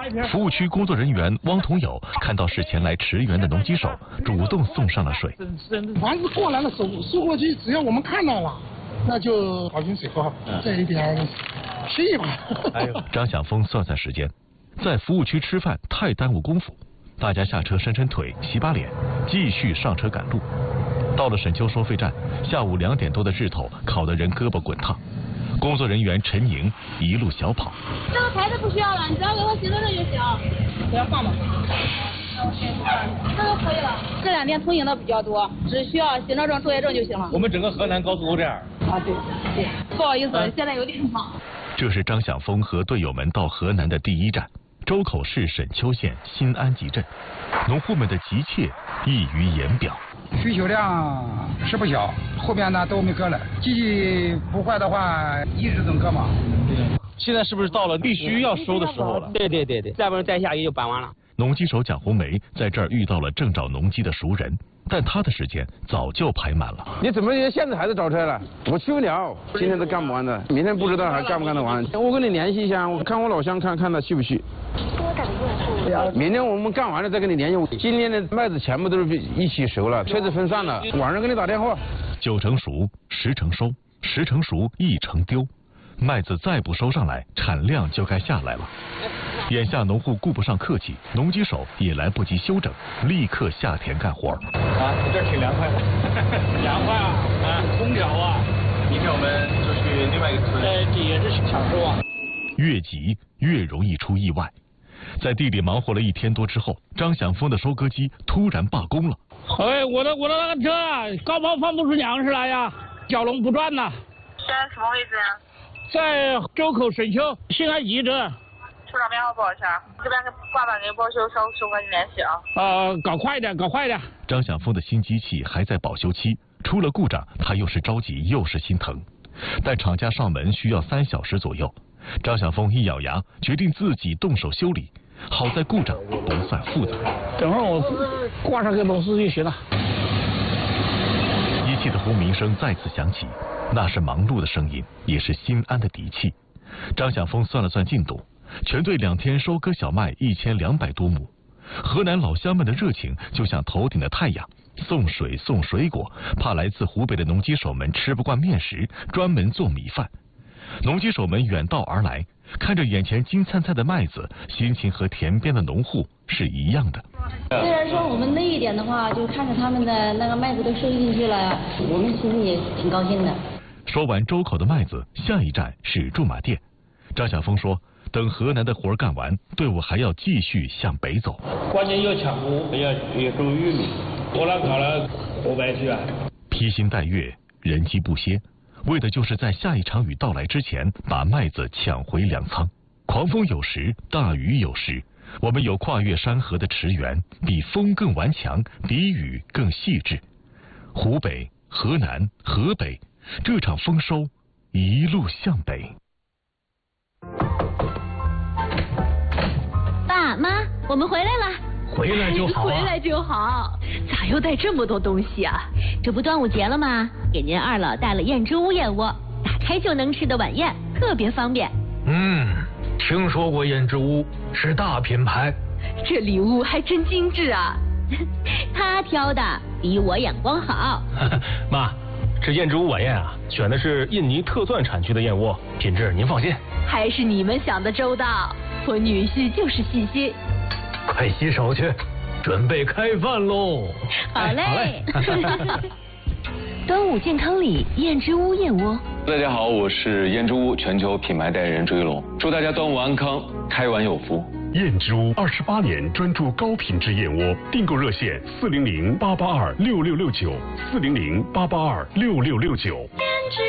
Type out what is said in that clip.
服务区工作人员汪同友看到是前来驰援的农机手，主动送上了水。 凡是过来了，收获机只要我们看到了，那就好进水喝，这一点屁吧。 张晓峰算算时间，在服务区吃饭太耽误功夫，大家下车伸伸腿、洗把脸，继续上车赶路。到了沈丘收费站，下午2点多的日头烤得人胳膊滚烫。工作人员陈宁一路小跑。 这个牌子不需要了，你只要给我行车证就行。不要放吗？这个可以了。这2天通行的比较多，只需要行车证、作业证就行了。 我们整个河南高速都这样。 啊，对。不好意思，现在有点忙。 这是张晓峰和队友们到河南的第一站，周口市沈丘县新安集镇。农户们的急切溢于言表。 需求量是不小，后边呢都没割了，机器不坏的话一直能割嘛。 现在是不是到了必须要收的时候了？ 对，再不然再下雨就搬完了。 农机手蒋红梅在这儿遇到了正找农机的熟人，但他的时间早就排满了。 你怎么现在还在找车了？我去不了，今天都干不完的，明天不知道还干不干得完。我跟你联系一下，我看我老乡看他去不去。明天我们干完了再跟你联系。今天的麦子全部都是一起熟了，车子分散了，晚上给你打电话。 9成熟，10成收，10成熟1成丢，麦子再不收上来，产量就该下来了。眼下农户顾不上客气，农机手也来不及休整，立刻下田干活。 这挺凉快的。凉快啊！空调啊！明天我们就去另外一个村。这也是享受啊。 越急越容易出意外。在地里忙活了1天多之后，张晓峰的收割机突然罢工了。 我的那个车高抛放不出粮食来呀，蛟龙不转呐。 现在什么位置呀？ 在周口沈丘新安集镇。 处长编号报一下，这边跟挂板给报修收割联系啊。 搞快点。 张晓峰的新机器还在保修期，出了故障，他又是着急又是心疼。但厂家上门需要3小时左右，张晓峰一咬牙，决定自己动手修理。好在故障不算复杂， 等会儿我挂上个螺丝就行了。 机器的轰鸣声再次响起，那是忙碌的声音，也是心安的底气。张晓峰算了算进度，全队2天收割小麦1200多亩。河南老乡们的热情就像头顶的太阳，送水送水果，怕来自湖北的农机手们吃不惯面食，专门做米饭。农机手们远道而来，看着眼前金灿灿的麦子，心情和田边的农户是一样的。 虽然说我们累一点的话，就看着他们的那个麦子都收进去了，我们心里也挺高兴的。 说完周口的麦子，下一站是驻马店。张晓峰说，等河南的活干完，队伍还要继续向北走。 关键要抢湖，要种玉米，我那搞了湖北去啊。 披星戴月，人机不歇，为的就是在下一场雨到来之前，把麦子抢回粮仓。狂风有时，大雨有时，我们有跨越山河的驰援，比风更顽强，比雨更细致。湖北、河南、河北，这场丰收一路向北。 爸妈，我们回来了。 回来就好啊。 回来就好。咋又带这么多东西啊？这不端午节了吗？给您二老带了燕之屋燕窝，打开就能吃的晚宴，特别方便。 听说过燕之屋，是大品牌。 这礼物还真精致啊！他挑的比我眼光好。 妈，这燕之屋晚宴啊，选的是印尼特钻产区的燕窝，品质您放心。 还是你们想的周到，我女婿就是细心。 快洗手去，准备开饭喽！ 好嘞。端午健康礼，燕之屋燕窝。 大家好，我是燕之屋全球品牌代言人朱一龙，祝大家端午安康，开碗有福。 燕之屋28年专注高品质燕窝，订购热线400-882-6669，400-882-6669。